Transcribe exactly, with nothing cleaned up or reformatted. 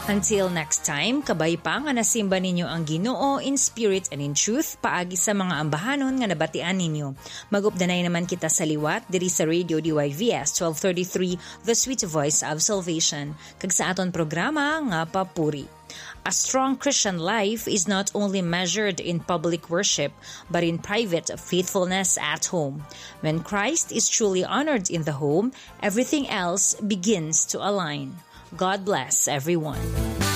Until next time, kabay pa nga nasimba ninyo ang Ginoo in spirit and in truth paagi sa mga ambahanon nga nabatian ninyo. Magupdanay naman kita sa liwat diri sa Radio D Y V S twelve thirty-three, The Sweet Voice of Salvation. Kag sa aton programa nga Papuri. A strong Christian life is not only measured in public worship, but in private faithfulness at home. When Christ is truly honored in the home, everything else begins to align. God bless everyone.